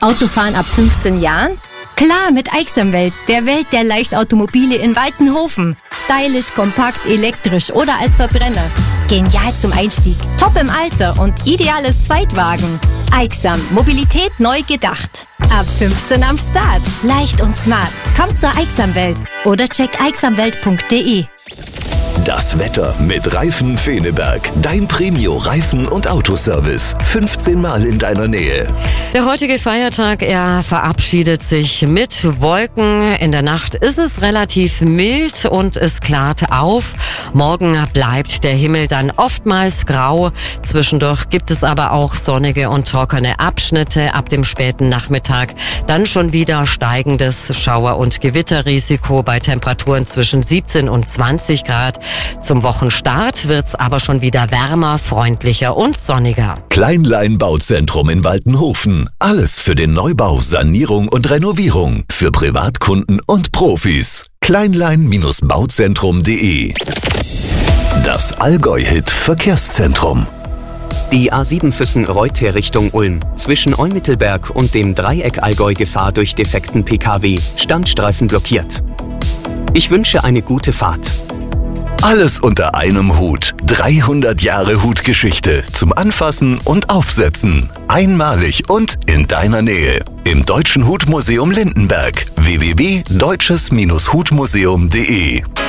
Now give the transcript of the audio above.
Autofahren ab 15 Jahren? Klar, mit Aixamwelt, der Welt der Leichtautomobile in Waltenhofen. Stylisch, kompakt, elektrisch oder als Verbrenner. Genial zum Einstieg, top im Alter und ideales Zweitwagen. Aixam, Mobilität neu gedacht. Ab 15 am Start. Leicht und smart. Kommt zur Aixamwelt oder check aixamwelt.de. Das Wetter mit Reifen Feneberg. Dein Premio-Reifen- und Autoservice. 15 Mal in deiner Nähe. Der heutige Feiertag, er verabschiedet sich mit Wolken. In der Nacht ist es relativ mild und es klart auf. Morgen bleibt der Himmel dann oftmals grau. Zwischendurch gibt es aber auch sonnige und trockene Abschnitte. Ab dem späten Nachmittag dann schon wieder steigendes Schauer- und Gewitterrisiko bei Temperaturen zwischen 17 und 20 Grad. Zum Wochenstart wird's aber schon wieder wärmer, freundlicher und sonniger. Kleinlein Bauzentrum in Waltenhofen. Alles für den Neubau, Sanierung und Renovierung. Für Privatkunden und Profis. Kleinlein-bauzentrum.de. Das Allgäu-Hit Verkehrszentrum. Die A7 Füssen-Reuth Richtung Ulm. Zwischen Eumittelberg und dem Dreieck Allgäu Gefahr durch defekten Pkw. Standstreifen blockiert. Ich wünsche eine gute Fahrt. Alles unter einem Hut. 300 Jahre Hutgeschichte zum Anfassen und Aufsetzen. Einmalig und in deiner Nähe. Im Deutschen Hutmuseum Lindenberg. www.deutsches-hutmuseum.de